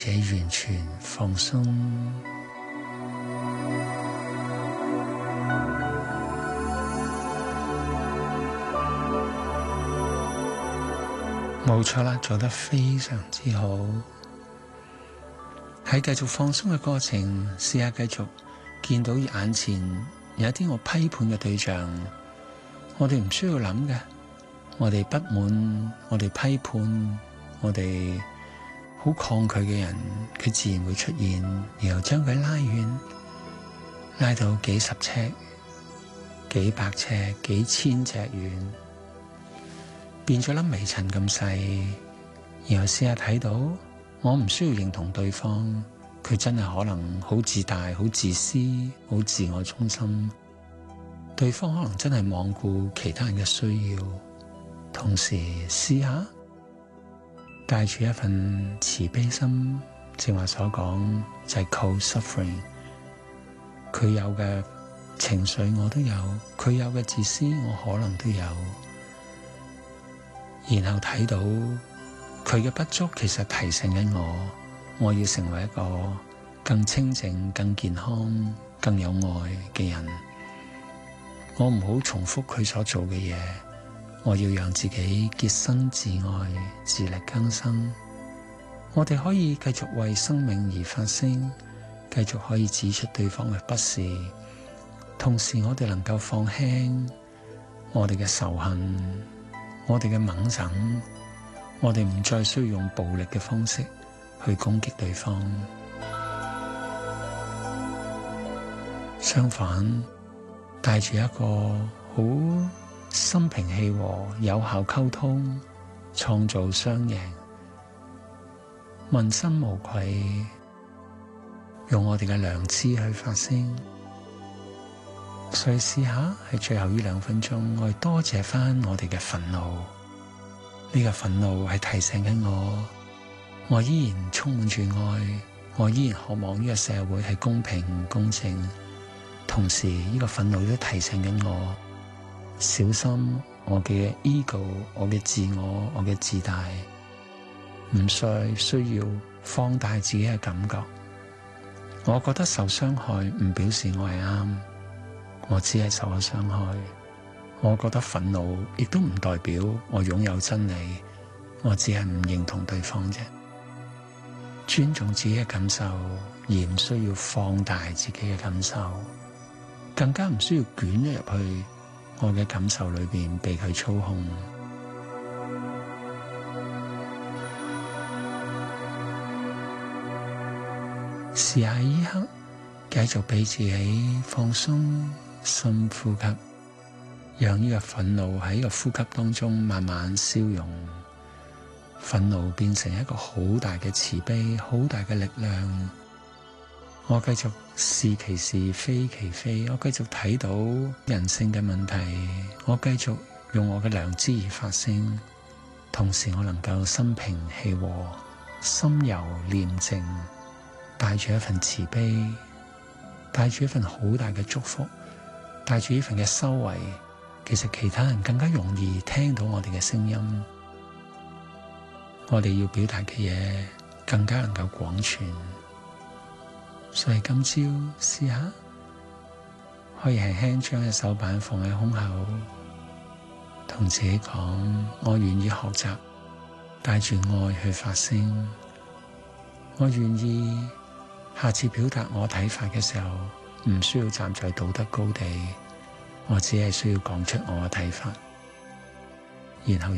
且完全放鬆。冇錯啦，做得非常之好。喺繼續放鬆嘅過程，試下繼續見到眼前有一啲我批判嘅對象，我哋唔需要諗嘅，我哋不滿，我哋批判，我哋好抗拒嘅人，佢自然會出現，然後將佢拉遠，拉到幾十尺、幾百尺、幾千尺遠，變咗粒微塵咁細，然後試下睇到，我唔需要認同對方，佢真係可能好自大、好自私、好自我中心，對方可能真係罔顧其他人嘅需要，同時試下帶住一份慈悲心，正話所講就係 co-suffering， 佢有嘅情緒我都有，佢有嘅自私我可能都有，然後睇到佢嘅不足，其實提醒緊我要成為一個更清淨、更健康、更有愛嘅人。我唔好重複佢所做嘅嘢，我要讓自己潔身自愛，自力更生。我哋可以繼續為生命而發聲，繼續可以指出對方嘅不是，同時我哋能夠放輕我哋嘅仇恨，我哋嘅猛憎，我哋唔再需要用暴力嘅方式去攻擊對方。相反，帶住一個好心平氣和、有效溝通，創造雙贏，問心無愧，用我哋嘅良知去發聲。所以試下喺最後呢2分鐘，我哋多謝返我哋嘅憤怒。呢個憤怒係提醒緊我依然充滿住愛，我依然渴望呢個社會係公平公正。同時呢個憤怒都提醒緊我，小心我嘅 ego， 我嘅自我，我嘅自大，唔再需要放大自己嘅感覺。我覺得受傷害唔表示我係啱，我只係受咗傷害。我覺得憤怒亦都唔代表我擁有真理，我只係唔認同對方啫。尊重自己嘅感受，而唔需要放大自己嘅感受，更加唔需要捲咗入去我嘅感受裏邊被佢操控。試下呢刻繼續俾自己放鬆，深呼吸，讓呢個憤怒喺呢個呼吸當中慢慢消融，憤怒變成一個好大嘅慈悲，好大嘅力量。我繼續是其是非其非，我繼續睇到人性嘅問題，我繼續用我嘅良知而發聲，同時我能夠心平氣和，心柔念靜，帶住一份慈悲，帶住一份好大嘅祝福，帶住呢份嘅修為，其實其他人更加容易聽到我哋嘅聲音，我哋要表達嘅嘢更加能夠廣傳。所以今朝試下，可以輕輕將隻手板放喺胸口，同自己講：我願意學習，帶住愛去發聲。我願意下次表達我睇法嘅時候，唔需要站在道德高地，我只係需要講出我嘅睇法，然後